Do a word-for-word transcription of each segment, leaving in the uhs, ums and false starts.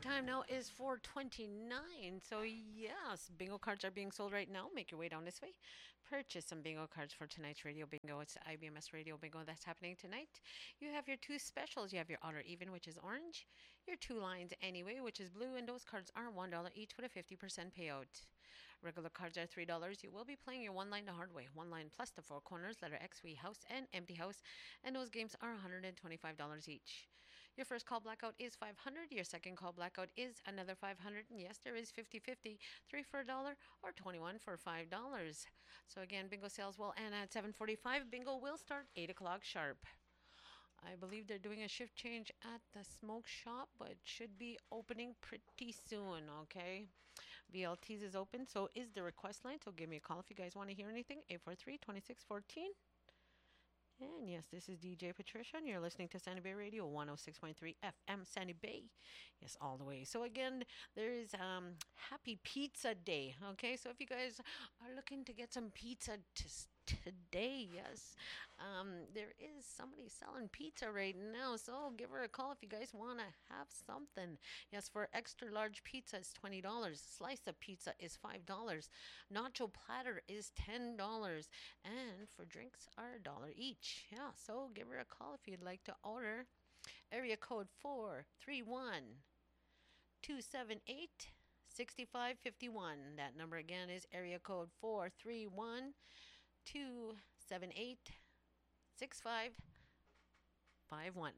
time now is four twenty-nine. So yes, bingo cards are being sold right now. Make your way down this way. Purchase some bingo cards for tonight's radio bingo. It's I B M S radio bingo that's happening tonight. You have your two specials. You have your odd or even, which is orange. Your two lines anyway, which is blue, and those cards are one dollar each with a fifty percent payout. Regular cards are three dollars. You will be playing your one line the hard way. One line plus the four corners, letter X, V, house, and empty house. And those games are one hundred twenty-five dollars each. Your first call blackout is five hundred dollars. Your second call blackout is another five hundred dollars. And yes, there is fifty-fifty. Three for a dollar or twenty-one for five dollars. So again, bingo sales will end at seven forty-five. Bingo will start eight o'clock sharp. I believe they're doing a shift change at the smoke shop, but should be opening pretty soon, okay? V L Ts is open, so is the request line. So give me a call if you guys want to hear anything. eight four three, two six one four. And yes, this is D J Patricia, and you're listening to Sandy Bay Radio, one oh six point three F M, Sandy Bay. Yes, all the way. So again, there is um, Happy Pizza Day, okay? So if you guys are looking to get some pizza to today, yes, um, there is somebody selling pizza right now, so give her a call if you guys want to have something. Yes, for extra large pizza it's twenty dollars. Slice of pizza is five dollars. Nacho platter is ten dollars. And for drinks are a dollar each. Yeah, so give her a call if you'd like to order. Area code four three one, two seven eight, six five five one. That number again is area code four three one, two seven eight, six five five one.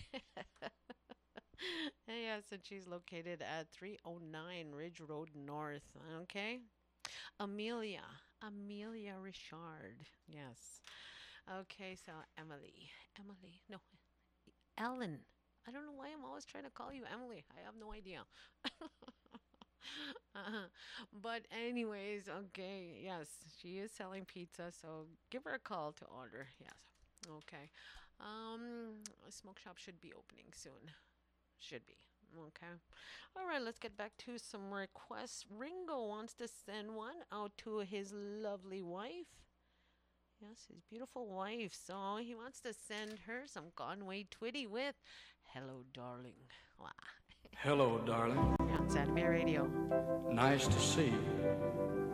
Yes, and she's located at three oh nine Ridge Road North. Okay. Amelia. Amelia Richard. Yes. Okay, so Emily. Emily. No. Ellen. I don't know why I'm always trying to call you Emily. I have no idea. uh, but anyways, okay, yes, she is selling pizza, so give her a call to order. Yes. Okay. Um, a smoke shop should be opening soon. Should be. Okay. All right, let's get back to some requests. Ringo wants to send one out to his lovely wife. Yes, his beautiful wife. So he wants to send her some Conway Twitty with Hello, Darling. Wow. Hello, darling. Yeah, on Sandy Bay Radio. Nice to see you.